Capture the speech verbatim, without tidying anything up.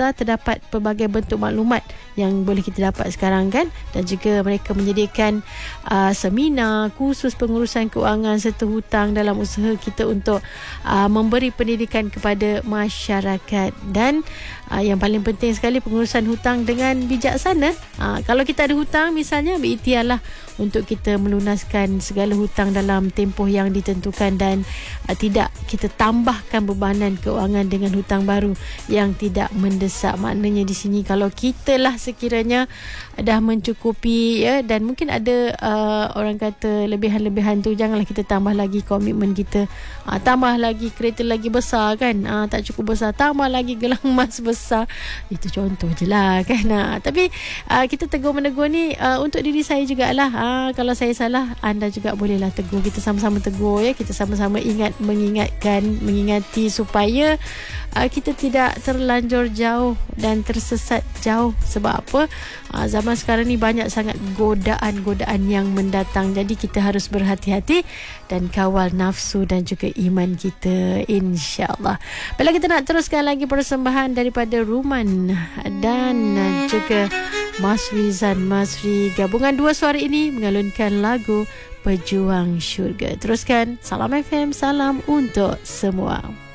serta terdapat pelbagai bentuk maklumat yang boleh kita dapat sekarang kan, dan juga mereka menyediakan uh, seminar, kursus pengurusan keuangan serta hutang dalam usaha kita untuk uh, memberi pendidikan kepada masyarakat. Dan uh, yang paling penting sekali, pengurusan hutang dengan bijaksana. uh, kalau kita ada hutang misalnya, berikhtiarlah untuk kita melunaskan segala hutang dalam tempoh yang ditentukan, dan uh, tidak kita tambahkan bebanan keuangan dengan hutang baru yang tidak mendesak. Maknanya di sini kalau kita lah sekiranya dah mencukupi, ya, dan mungkin ada uh, orang kata lebihan-lebihan tu, janganlah kita tambah lagi komitmen kita. uh, tambah lagi kereta lagi besar kan, uh, tak cukup besar, tambah lagi gelang emas besar. Itu contoh je lah kan. uh, tapi uh, kita tegur menegur ni uh, untuk diri saya jugalah. uh, kalau saya salah, anda juga bolehlah tegur. Kita sama-sama tegur, ya, kita sama-sama ingat, mengingatkan, mengingati supaya uh, kita tidak terlanjur jauh dan tersesat jauh. Sebab apa? Uh, zaman sekarang ni banyak sangat godaan-godaan yang mendatang. Jadi kita harus berhati-hati dan kawal nafsu dan juga iman kita, insya-Allah. Baiklah, kita nak teruskan lagi persembahan daripada Ruman dan juga Mas Rizan Masri. Gabungan dua suara ini mengalunkan lagu Pejuang Syurga. Teruskan Salam F M, salam untuk semua.